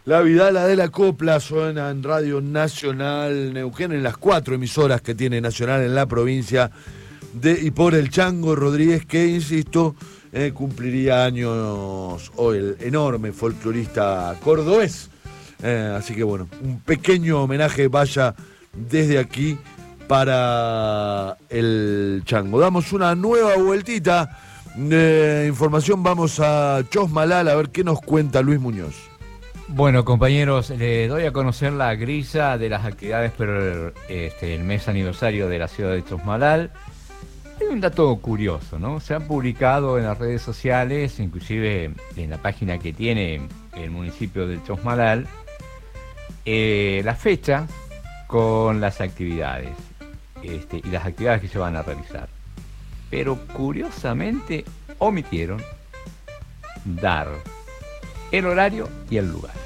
La Vidala de la Copla suena en Radio Nacional Neuquén, en las 4 emisoras que tiene Nacional en la provincia y por el Chango Rodríguez, que, insisto, cumpliría años hoy, el enorme folclorista cordobés. Así que bueno, un pequeño homenaje vaya desde aquí para el Chango. Damos una nueva vueltita de información, vamos a Chosmalal a ver qué nos cuenta Luis Muñoz. Bueno, compañeros, les doy a conocer la grilla de las actividades por el mes aniversario de la ciudad de Chosmalal. Hay un dato curioso, ¿no? Se han publicado en las redes sociales, inclusive en la página que tiene el municipio de Chosmalal, la fecha con las actividades y las actividades que se van a realizar. Pero curiosamente omitieron dar el horario y el lugar.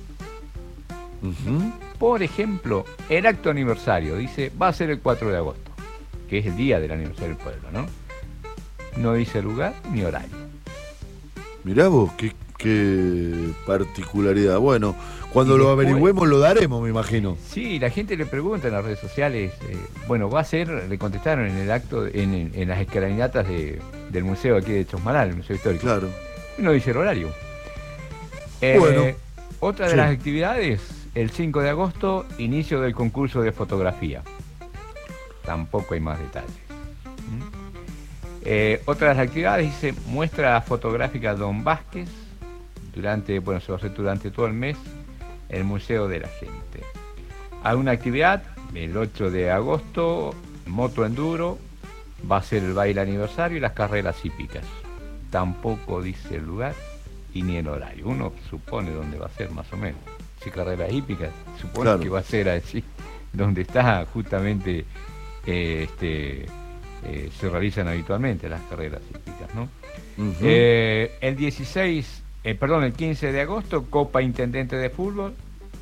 Por ejemplo, el acto aniversario dice va a ser el 4 de agosto, que es el día del aniversario del pueblo, ¿no? No dice lugar ni horario. Mirá vos, qué particularidad. Bueno, cuando lo averigüemos lo daremos, me imagino. Sí, la gente le pregunta en las redes sociales, va a ser, le contestaron en el acto, en las escalinatas del museo aquí de Chosmalal, el Museo Histórico. Claro. Y no dice el horario. Otra de las actividades, el 5 de agosto, inicio del concurso de fotografía. Tampoco hay más detalles. Otra de las actividades dice muestra fotográfica Don Vázquez, se va a hacer durante todo el mes en el Museo de la Gente. Hay una actividad, el 8 de agosto, moto enduro, va a ser el baile aniversario y las carreras hípicas. Tampoco dice el lugar y ni el horario. Uno supone dónde va a ser más o menos. Si carreras hípicas, supone que va a ser allí donde está justamente se realizan habitualmente las carreras hípicas, ¿no? El 15 de agosto, Copa Intendente de Fútbol.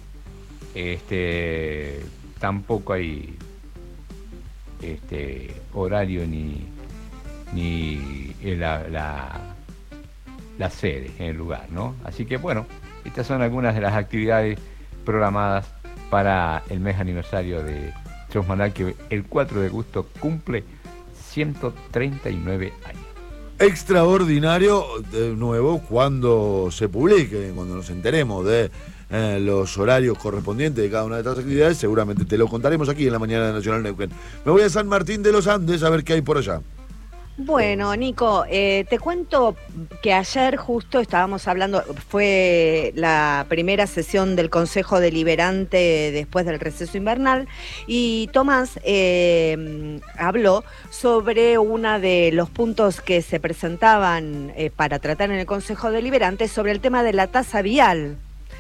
Tampoco hay horario ni la sede en el lugar, ¿no? Así que bueno, estas son algunas de las actividades programadas para el mes aniversario de Chosmalal, que el 4 de agosto cumple 139 años. Extraordinario, de nuevo, cuando se publique, cuando nos enteremos de los horarios correspondientes de cada una de estas actividades, seguramente te lo contaremos aquí en la mañana de Nacional Neuquén. Me voy a San Martín de los Andes a ver qué hay por allá. Bueno, Nico, te cuento que ayer justo estábamos hablando, fue la primera sesión del Consejo Deliberante después del receso invernal, y Tomás habló sobre uno de los puntos que se presentaban para tratar en el Consejo Deliberante, sobre el tema de la tasa vial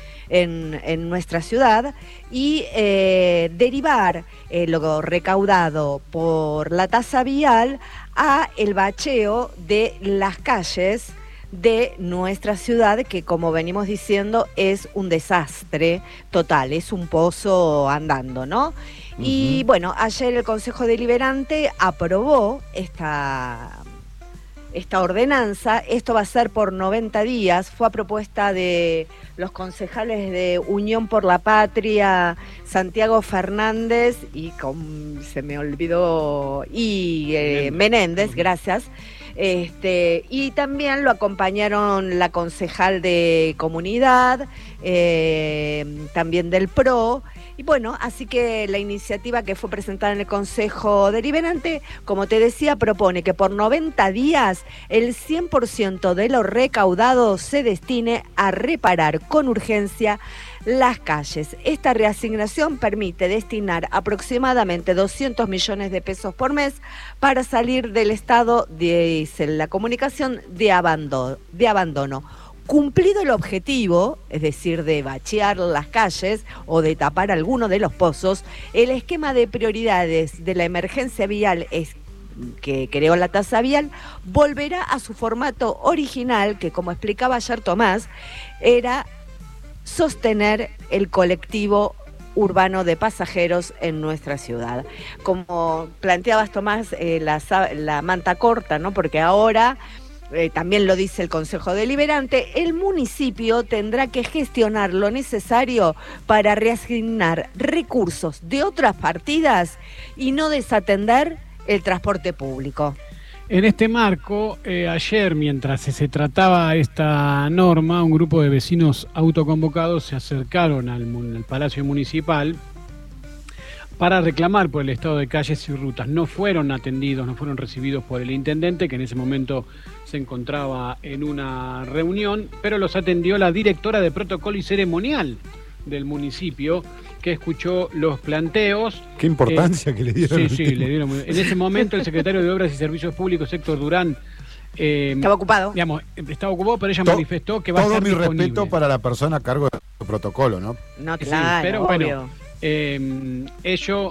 en nuestra ciudad, y derivar lo recaudado por la tasa vial a el bacheo de las calles de nuestra ciudad, que, como venimos diciendo, es un desastre total, es un pozo andando, ¿no? Y bueno, ayer el Consejo Deliberante aprobó esta ordenanza. Esto va a ser por 90 días, fue a propuesta de los concejales de Unión por la Patria, Santiago Fernández se me olvidó, Menéndez, gracias. Y también lo acompañaron la concejal de Comunidad, también del PRO. Y bueno, así que la iniciativa que fue presentada en el Consejo Deliberante, como te decía, propone que por 90 días el 100% de lo recaudado se destine a reparar con urgencia las calles. Esta reasignación permite destinar aproximadamente 200 millones de pesos por mes para salir del estado, dice la comunicación, de abandono. Cumplido el objetivo, es decir, de bachear las calles o de tapar alguno de los pozos, el esquema de prioridades de la emergencia vial que creó la tasa vial volverá a su formato original, que, como explicaba ayer Tomás, era sostener el colectivo urbano de pasajeros en nuestra ciudad. Como planteabas, Tomás, la manta corta, ¿no? Porque ahora también lo dice el Consejo Deliberante, el municipio tendrá que gestionar lo necesario para reasignar recursos de otras partidas y no desatender el transporte público. En este marco, ayer, mientras se trataba esta norma, un grupo de vecinos autoconvocados se acercaron al Palacio Municipal para reclamar por el estado de calles y rutas. No fueron atendidos, no fueron recibidos por el intendente, que en ese momento se encontraba en una reunión, pero los atendió la directora de Protocolo y Ceremonial del municipio, que escuchó los planteos. Qué importancia que le dieron. Sí, le dieron. En ese momento el secretario de Obras y Servicios Públicos, Héctor Durán, estaba ocupado. Estaba ocupado, pero ella manifestó que va a estar disponible. Todo mi respeto para la persona a cargo del protocolo, ¿no? No, claro, pero obvio. Bueno, ellos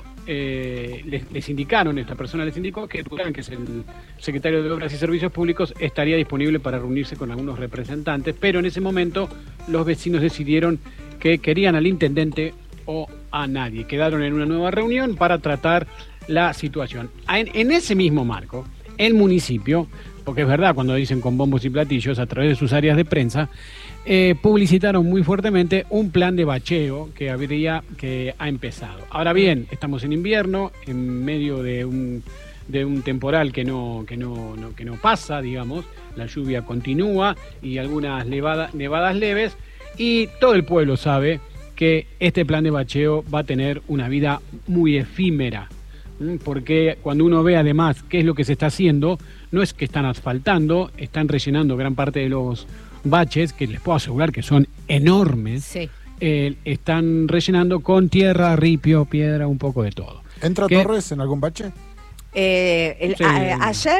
les indicaron, esta persona les indicó que Durán, que es el secretario de Obras y Servicios Públicos, estaría disponible para reunirse con algunos representantes, pero en ese momento los vecinos decidieron que querían al intendente o a nadie. Quedaron en una nueva reunión para tratar la situación. En ese mismo marco, el municipio, porque es verdad cuando dicen con bombos y platillos, a través de sus áreas de prensa, publicitaron muy fuertemente un plan de bacheo que ha empezado. Ahora bien, estamos en invierno, en medio de un temporal que no pasa, digamos, la lluvia continúa y algunas nevadas leves, y todo el pueblo sabe que este plan de bacheo va a tener una vida muy efímera, porque cuando uno ve además qué es lo que se está haciendo, no es que están asfaltando, están rellenando gran parte de los baches, que les puedo asegurar que son enormes, sí. Están rellenando con tierra, ripio, piedra, un poco de todo. ¿Entra Torres en algún bache? Sí. Ayer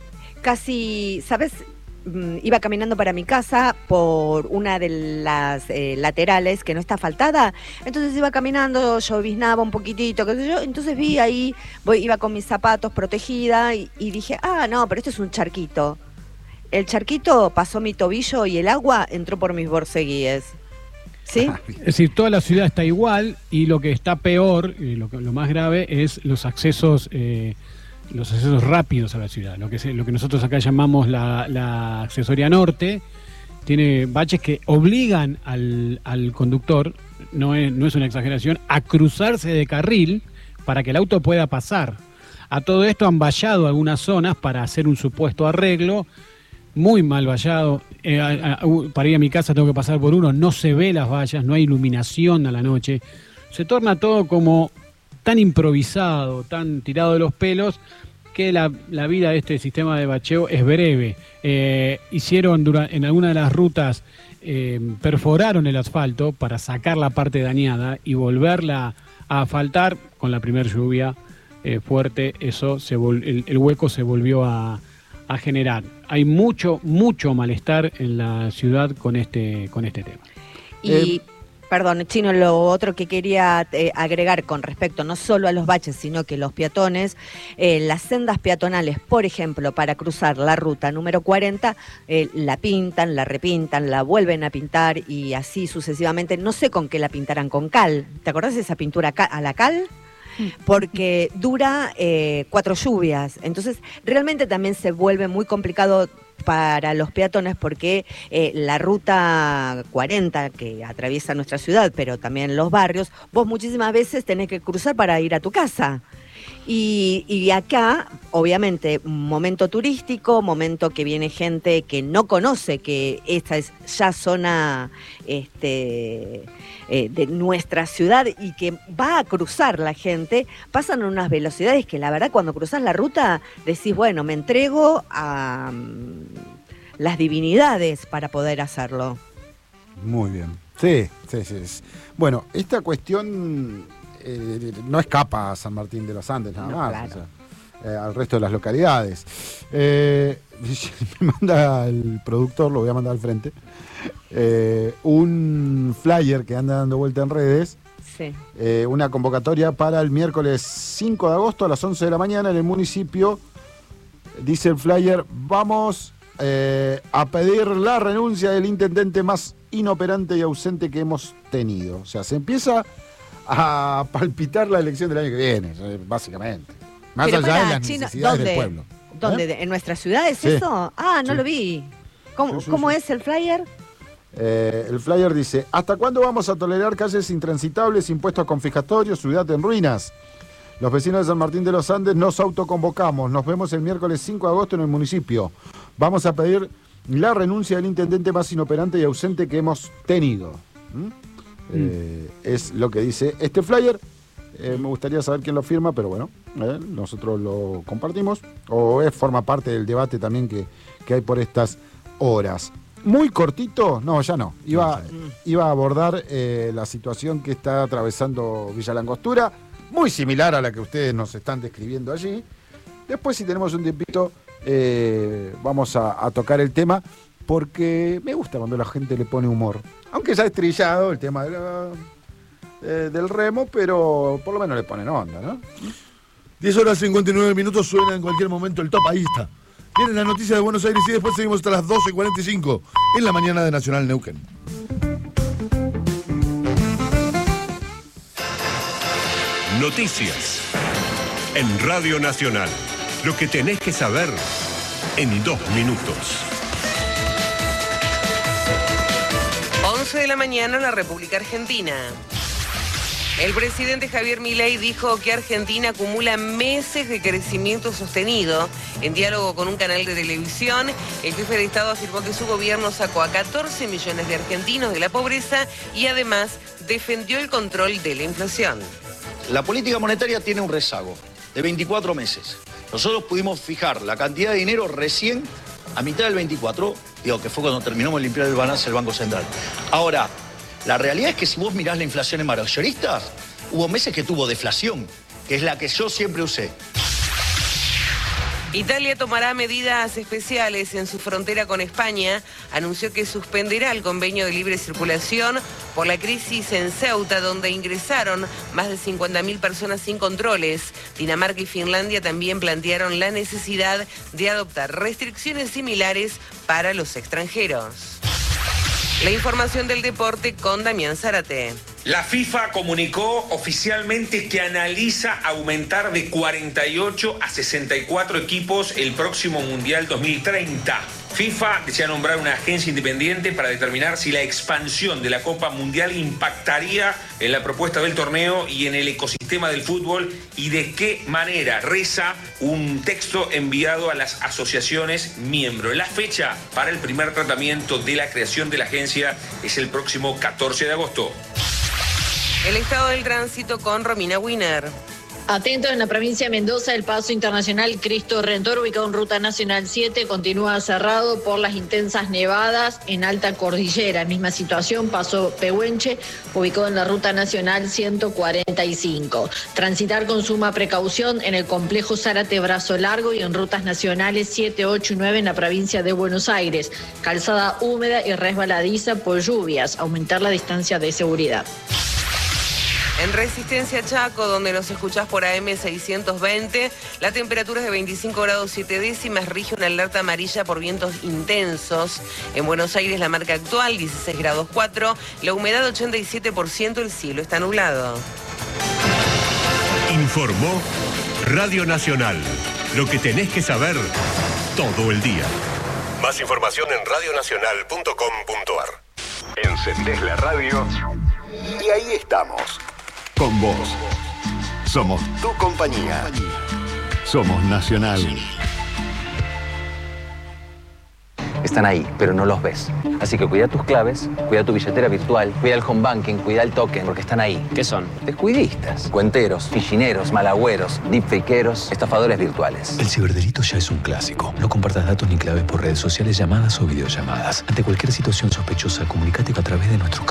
casi, ¿sabes? Iba caminando para mi casa por una de las laterales que no está asfaltada, entonces iba caminando, lloviznaba un poquitito, qué sé yo, entonces vi ahí, iba con mis zapatos protegida y dije, no, pero esto es un charquito. El charquito pasó mi tobillo y el agua entró por mis borceguíes. ¿Sí? Es decir, toda la ciudad está igual y lo que está peor, y lo más grave, es los accesos rápidos a la ciudad. Lo que nosotros acá llamamos la accesoria norte, tiene baches que obligan al conductor, no es una exageración, a cruzarse de carril para que el auto pueda pasar. A todo esto han vallado algunas zonas para hacer un supuesto arreglo, muy mal vallado. Para ir a mi casa tengo que pasar por uno, no se ve las vallas, no hay iluminación a la noche. Se torna todo como tan improvisado, tan tirado de los pelos, que la vida de este sistema de bacheo es breve. Hicieron en alguna de las rutas, perforaron el asfalto para sacar la parte dañada y volverla a asfaltar. Con la primera lluvia fuerte, eso el hueco se volvió a generar. Hay mucho malestar en la ciudad con este tema. Y perdón, Chino, lo otro que quería agregar con respecto no solo a los baches, sino que los peatones, las sendas peatonales, por ejemplo, para cruzar la ruta número 40, la pintan, la repintan, la vuelven a pintar y así sucesivamente. No sé con qué la pintarán, con cal. ¿Te acordás de esa pintura a la cal? Porque dura 4 lluvias, entonces realmente también se vuelve muy complicado para los peatones porque la ruta 40 que atraviesa nuestra ciudad, pero también los barrios, vos muchísimas veces tenés que cruzar para ir a tu casa. Y acá, obviamente, momento turístico, momento que viene gente que no conoce que esta es ya zona de nuestra ciudad y que va a cruzar la gente, pasan unas velocidades que la verdad cuando cruzás la ruta decís, bueno, me entrego a las divinidades para poder hacerlo. Muy bien. Sí. Bueno, esta cuestión no escapa a San Martín de los Andes nada más, claro. O sea, al resto de las localidades. Me manda el productor, lo voy a mandar al frente, un flyer que anda dando vuelta en redes, sí. Una convocatoria para el miércoles 5 de agosto a las 11 de la mañana en el municipio. Dice el flyer, vamos a pedir la renuncia del intendente más inoperante y ausente que hemos tenido. O sea, se empieza a palpitar la elección del año que viene, básicamente. Más Pero allá de las Chino, necesidades ¿dónde? del pueblo. ¿Dónde? ¿En nuestra ciudad es eso? Ah, no lo vi. ¿Cómo es el flyer? El flyer dice: ¿hasta cuándo vamos a tolerar calles intransitables, impuestos confiscatorios, ciudad en ruinas? Los vecinos de San Martín de los Andes nos autoconvocamos. Nos vemos el miércoles 5 de agosto en el municipio. Vamos a pedir la renuncia del intendente más inoperante y ausente que hemos tenido. Es lo que dice este flyer. Me gustaría saber quién lo firma, pero bueno, nosotros lo compartimos. O forma parte del debate también que hay por estas horas. Muy cortito, no, ya no. Iba a abordar la situación que está atravesando Villa Langostura, muy similar a la que ustedes nos están describiendo allí. Después, si tenemos un tiempito, vamos a tocar el tema, porque me gusta cuando la gente le pone humor. Aunque ya es trillado el tema del remo, pero por lo menos le ponen onda, ¿no? 10:59, suena en cualquier momento el top, ahí está. Vienen las noticias de Buenos Aires y después seguimos hasta las 12:45 en la mañana de Nacional Neuquén. Noticias en Radio Nacional. Lo que tenés que saber en 2 minutos. 11 de la mañana en la República Argentina. El presidente Javier Milei dijo que Argentina acumula meses de crecimiento sostenido. En diálogo con un canal de televisión, el jefe de Estado afirmó que su gobierno sacó a 14 millones de argentinos de la pobreza y además defendió el control de la inflación. La política monetaria tiene un rezago de 24 meses. Nosotros pudimos fijar la cantidad de dinero recién a mitad del 24, que fue cuando terminamos de limpiar el balance del Banco Central. Ahora, la realidad es que si vos mirás la inflación en mayoristas, hubo meses que tuvo deflación, que es la que yo siempre usé. Italia tomará medidas especiales en su frontera con España. Anunció que suspenderá el convenio de libre circulación por la crisis en Ceuta, donde ingresaron más de 50.000 personas sin controles. Dinamarca y Finlandia también plantearon la necesidad de adoptar restricciones similares para los extranjeros. La información del deporte con Damián Zárate. La FIFA comunicó oficialmente que analiza aumentar de 48 a 64 equipos el próximo Mundial 2030. FIFA desea nombrar una agencia independiente para determinar si la expansión de la Copa Mundial impactaría en la propuesta del torneo y en el ecosistema del fútbol y de qué manera, reza un texto enviado a las asociaciones miembros. La fecha para el primer tratamiento de la creación de la agencia es el próximo 14 de agosto. El estado del tránsito con Romina Wiener. Atentos, en la provincia de Mendoza, el paso internacional Cristo Redentor, ubicado en Ruta Nacional 7, continúa cerrado por las intensas nevadas en alta cordillera. Misma situación, paso Pehuenche, ubicado en la Ruta Nacional 145. Transitar con suma precaución en el complejo Zárate Brazo Largo y en rutas nacionales 7, 8 y 9 en la provincia de Buenos Aires. Calzada húmeda y resbaladiza por lluvias. Aumentar la distancia de seguridad. En Resistencia Chaco, donde nos escuchás por AM 620, la temperatura es de 25 grados 7 décimas, rige una alerta amarilla por vientos intensos. En Buenos Aires la marca actual, 16 grados 4, la humedad 87%, el cielo está nublado. Informó Radio Nacional. Lo que tenés que saber todo el día. Más información en radionacional.com.ar. Encendés la radio y ahí estamos. Con vos. Somos tu compañía. Somos Nacional. Están ahí, pero no los ves. Así que cuida tus claves, cuida tu billetera virtual, cuida el home banking, cuida el token, porque están ahí. ¿Qué son? Descuidistas, cuenteros, fichineros, malagüeros, deepfakeros, estafadores virtuales. El ciberdelito ya es un clásico. No compartas datos ni claves por redes sociales, llamadas o videollamadas. Ante cualquier situación sospechosa, comunícate a través de nuestros